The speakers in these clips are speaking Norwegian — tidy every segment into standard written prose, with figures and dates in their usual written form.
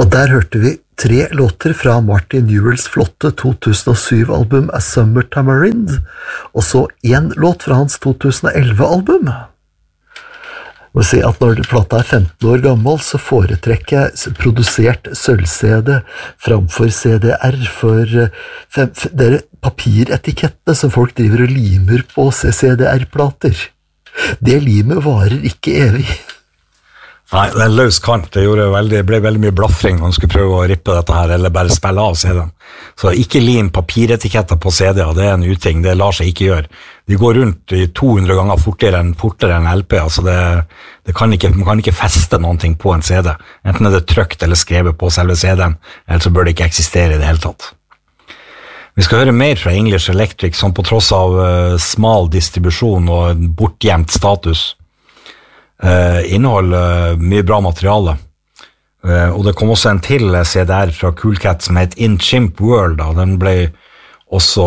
Og der hørte vi 3 låter fra Martin Newells flotte 2007-album A Summer Tamarind, og så 1 låt fra hans 2011-album. Jeg må si at når plata 15 år gammel, så foretrekker jeg produsert sølv-CD framfor CDR, for dere papiretikettene som folk driver og limer på CDR-plater. Det limet varer ikke evig. Nei, det en løs kant. Det ble veldig mye blaffring når man skulle prøve å rippe dette her, eller bare spille av CD-en. Så ikke lim papiretiketter på CD-er, det en uting, det lar seg ikke gjøre. De går rundt i 200 ganger fortere enn LP, altså man kan ikke feste noen ting på en CD. Enten det trykt eller skrevet på selve CD-en, eller så bør det ikke eksistere i det hele tatt. Vi skal høre mer fra English Electric, som på tross av smal distribusjon og bortgjemt status, inneholder mye bra materiale. Og det kom også en til CDR fra Cool Cat som het In Chimp World, og den ble også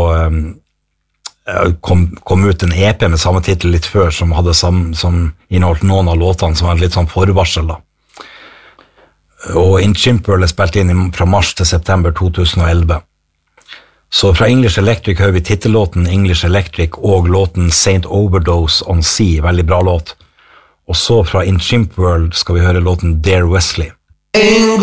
kom ut en EP med samme titel litt før, som inneholdt noen av låtene som var litt sånn forvarsel da. Og In Chimp World spilt inn fra mars til september 2011. Så fra English Electric hører vi titellåten English Electric og låten Saint Overdose on Sea, veldig bra låt. Og så fra In Chimp World skal vi høre låten Dear Wesley.